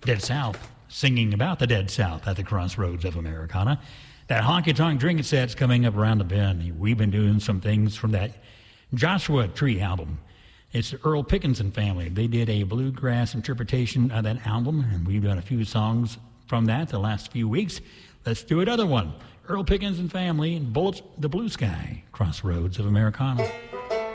Dead South, singing about the Dead South at the Crossroads of Americana. That honky-tonk drinking set's coming up around the bend. We've been doing some things from that Joshua Tree album. It's the Earl Pickens and family. They did a bluegrass interpretation of that album, and we've done a few songs from that the last few weeks. Let's do another one. Earl Pickens and family, Bullets the Blue Sky, Crossroads of Americana.